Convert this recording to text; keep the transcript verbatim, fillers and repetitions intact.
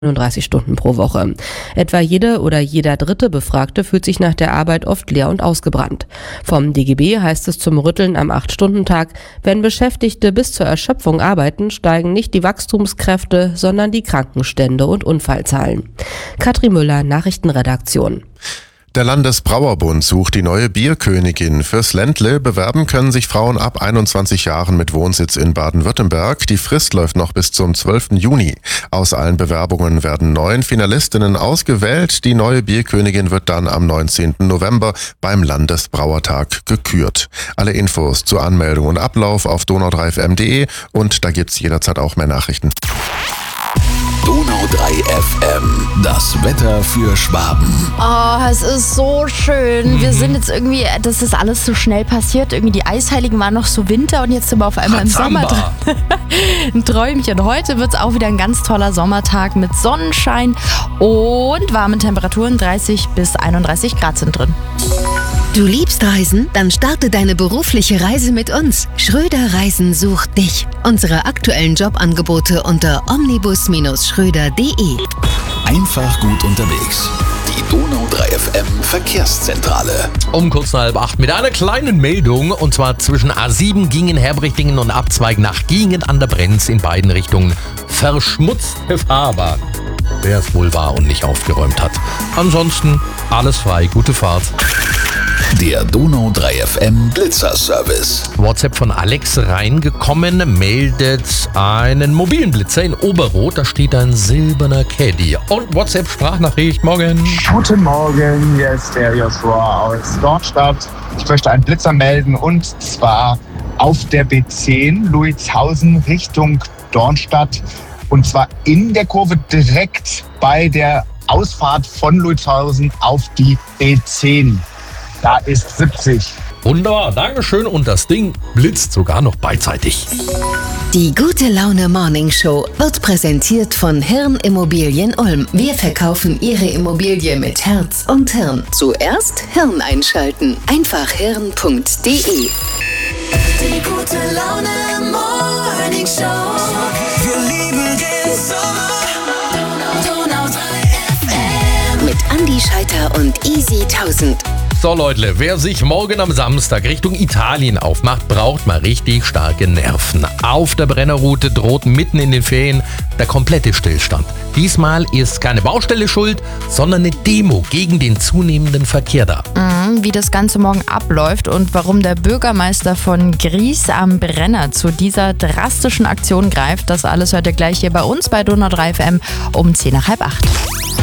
neununddreißig Stunden pro Woche. Etwa jede oder jeder dritte Befragte fühlt sich nach der Arbeit oft leer und ausgebrannt. Vom D G B heißt es zum Rütteln am acht Stunden Tag, wenn Beschäftigte bis zur Erschöpfung arbeiten, steigen nicht die Wachstumskräfte, sondern die Krankenstände und Unfallzahlen. Katrin Müller, Nachrichtenredaktion. Der Landesbrauerbund sucht die neue Bierkönigin. Fürs Ländle bewerben können sich Frauen ab einundzwanzig Jahren mit Wohnsitz in Baden-Württemberg. Die Frist läuft noch bis zum zwölften Juni. Aus allen Bewerbungen werden neun Finalistinnen ausgewählt. Die neue Bierkönigin wird dann am neunzehnten November beim Landesbrauertag gekürt. Alle Infos zur Anmeldung und Ablauf auf donau drei f m punkt d e und da gibt's jederzeit auch mehr Nachrichten. Donau drei F M, das Wetter für Schwaben. Oh, es ist so schön. Wir sind jetzt irgendwie, das ist alles so schnell passiert. Irgendwie die Eisheiligen waren noch so Winter und jetzt sind wir auf einmal im Sommer drin. Ein Träumchen. Heute wird es auch wieder ein ganz toller Sommertag mit Sonnenschein und warmen Temperaturen. dreißig bis einunddreißig Grad sind drin. Du liebst Reisen? Dann starte deine berufliche Reise mit uns. Schröder Reisen sucht dich. Unsere aktuellen Jobangebote unter omnibus Bindestrich schröder punkt de. Einfach gut unterwegs. Die Donau drei F M Verkehrszentrale. Um kurz nach halb acht mit einer kleinen Meldung. Und zwar zwischen A sieben Gingen-Herbrichtingen und Abzweig nach Gingen an der Brenz in beiden Richtungen. Verschmutzte Fahrbahn. Wer es wohl war und nicht aufgeräumt hat. Ansonsten alles frei. Gute Fahrt. Der Donau drei F M Blitzerservice. WhatsApp von Alex reingekommen, meldet einen mobilen Blitzer in Oberrot. Da steht ein silberner Caddy. Und WhatsApp-Sprachnachricht, morgen. Guten Morgen, hier ist der Joshua aus Dornstadt. Ich möchte einen Blitzer melden und zwar auf der B zehn Louitshausen Richtung Dornstadt. Und zwar in der Kurve direkt bei der Ausfahrt von Louitshausen auf die B zehn. Da ist siebzig. Wunderbar, Dankeschön. Und das Ding blitzt sogar noch beidseitig. Die Gute Laune Morning Show wird präsentiert von Hirn Immobilien Ulm. Wir verkaufen Ihre Immobilie mit Herz und Hirn. Zuerst Hirn einschalten. Einfach hirn punkt de. Die Gute Laune Morning Show. Wir lieben den Sommer. Donau drei F M. Mit Andi Scheiter und Easy tausend. So Leute, wer sich morgen am Samstag Richtung Italien aufmacht, braucht mal richtig starke Nerven. Auf der Brennerroute droht mitten in den Ferien der komplette Stillstand. Diesmal ist keine Baustelle schuld, sondern eine Demo gegen den zunehmenden Verkehr da. Mhm, wie das Ganze morgen abläuft und warum der Bürgermeister von Gries am Brenner zu dieser drastischen Aktion greift, das alles hört ihr gleich hier bei uns bei Donau drei F M um zehn nach halb acht.